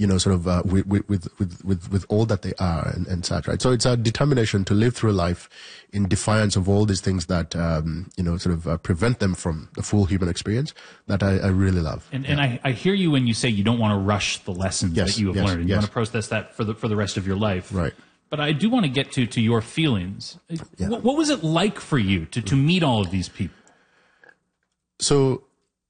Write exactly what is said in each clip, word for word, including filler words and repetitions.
you know, sort of uh, with, with, with, with, with all that they are and, and such, right? So it's a determination to live through life in defiance of all these things that, um, you know, sort of uh, prevent them from the full human experience that I, I really love. And, yeah. and I, I hear you when you say you don't want to rush the lessons yes, that you have yes, learned. And yes. you want to process that for the, for the rest of your life. Right. But I do want to get to, to your feelings. Yeah. What, what was it like for you to, to meet all of these people? So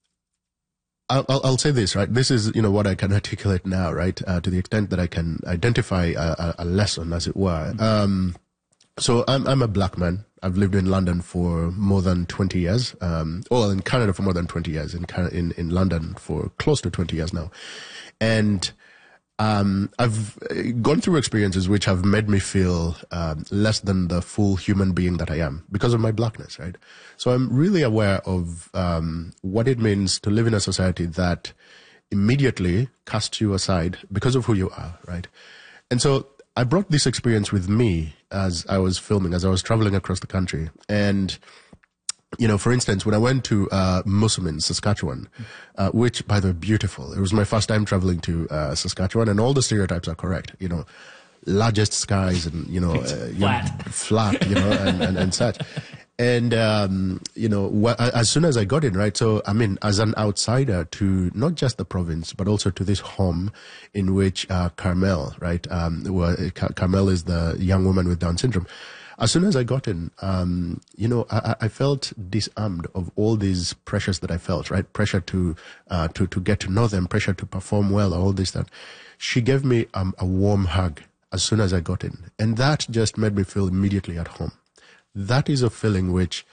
I'll, I'll say this, right? This is, you know, what I can articulate now, right? Uh, to the extent that I can identify a, a lesson, as it were. Um, so I'm, I'm a black man. I've lived in London for more than twenty years. Um, well, in Canada for more than twenty years. In, in, in London for close to twenty years now. And, um, I've gone through experiences which have made me feel, um, less than the full human being that I am because of my blackness, right? So I'm really aware of, um, what it means to live in a society that immediately casts you aside because of who you are, right? And so I brought this experience with me as I was filming, as I was traveling across the country. And, you know, for instance, when I went to uh, Moosomin, Saskatchewan, uh, which, by the way, beautiful. It was my first time traveling to uh, Saskatchewan, and all the stereotypes are correct. You know, largest skies and, you know, uh, you flat, know, flat, you know, and, and, and such. And, um, you know, wh- as soon as I got in, right, so, I mean, as an outsider to not just the province, but also to this home in which uh, Carmel, right, um, well, Car- Carmel is the young woman with Down syndrome. As soon as I got in, um, you know, I, I felt disarmed of all these pressures that I felt, right? Pressure to, uh, to, to get to know them, pressure to perform well, all this stuff. She gave me um, a warm hug as soon as I got in. And that just made me feel immediately at home. That is a feeling which,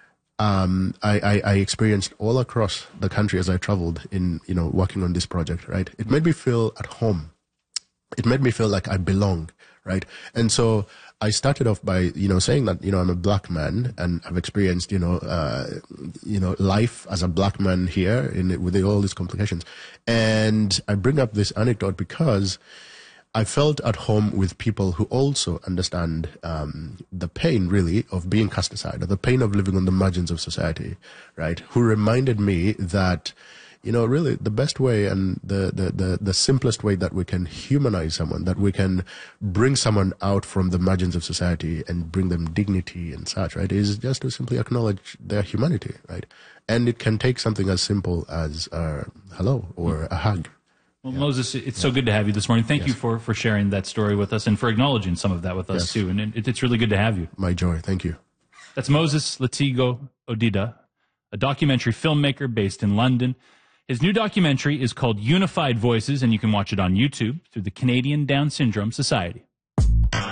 um, I, I, I experienced all across the country as I traveled in, you know, working on this project, right? It made me feel at home. It made me feel like I belong, right? And so I started off by, you know, saying that, you know, I'm a black man and I've experienced, you know, uh, you know, life as a black man here in with all these complications. And I bring up this anecdote because I felt at home with people who also understand um, the pain, really, of being cast aside, or the pain of living on the margins of society, right? Who reminded me that, you know, really the best way and the, the, the, the simplest way that we can humanize someone, that we can bring someone out from the margins of society and bring them dignity and such, right, is just to simply acknowledge their humanity, right? And it can take something as simple as a hello or a hug. Well, yeah. Moses, it's so good to have you this morning. Thank yes. you for, for sharing that story with us and for acknowledging some of that with us, yes. too. And it, it's really good to have you. My joy. Thank you. That's Moses Letigo Odida, a documentary filmmaker based in London. His new documentary is called Unified Voices, and you can watch it on YouTube through the Canadian Down Syndrome Society.